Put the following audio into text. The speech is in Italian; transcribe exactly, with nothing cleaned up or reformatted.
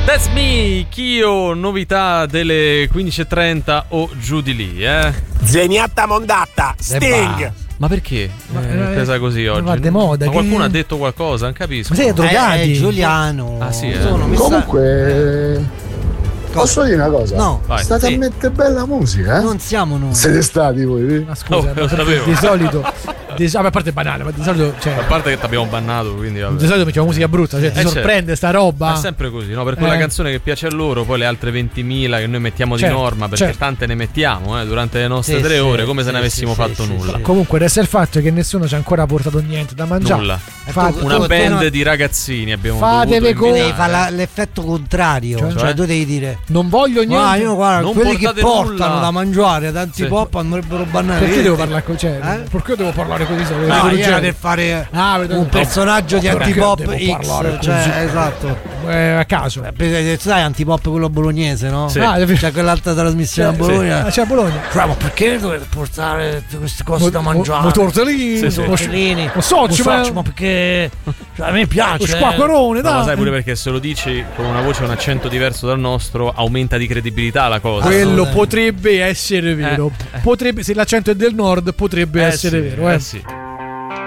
That's me, Chio, novità delle quindici e trenta o giù di lì, eh? Zeniatta mondatta, Sting. Ma perché? Ma è presa così oggi? Va de moda, ma qualcuno che... ha detto qualcosa? Non capisco. Ma sei drogati? Eh, Giuliano. Ah sì, eh. Sono Comunque posso dire una cosa? No. Vai. State Sì. a mettere bella musica, eh? Non siamo noi. Siete stati voi? Ma scusa, Oh, lo sapevo. di solito di, vabbè, a parte è banale, ma di solito cioè, A parte che ti abbiamo bannato, quindi vabbè. di solito mettiamo musica brutta, cioè ti Eh, sorprende sta roba. È sempre così, no? Per quella Eh. canzone che piace a loro, poi le altre ventimila che noi mettiamo Certo, di norma, perché certo. tante ne mettiamo eh, durante le nostre Sì, tre sì, ore, come sì, se ne avessimo sì, fatto sì, nulla. sì. Comunque resta il fatto che nessuno ci ha ancora portato niente da mangiare. Nulla. Fate, tu- Una tu- band tu- di ragazzini abbiamo Fatevi dovuto con- Devi invitare. fare la- l'effetto contrario. Cioè? Cioè, Cioè? tu devi dire: non voglio niente. ma io guarda, Non quelli che portate portano nulla. da mangiare ad antipop andrebbero bannare. Perché devo parlare con cioè, Eh? perché devo parlare così? Se No, del era genere? per fare Ah, vedo- un personaggio di Perché antipop devo parlare X. così? Cioè, esatto. Eh, a caso. Eh, Sai, antipop quello bolognese, no? Sì. Ah, C'è quell'altra trasmissione a Sì. Bologna. Ah, c'è a Bologna. Cioè, ma perché dovete portare queste cose da Mo- mangiare? mo- tortellini, Sì, sì. mo- Tortellini. mo socio, Mo ma- socio, ma perché cioè, a me piace. lo squacquerone, No, ma dai. sai pure perché se lo dici con una voce e un accento diverso dal nostro aumenta di credibilità la cosa. Quello Assolutamente. potrebbe essere vero. Eh, eh. Potrebbe, se l'accento è del nord, potrebbe Eh essere sì, vero. Eh. eh sì.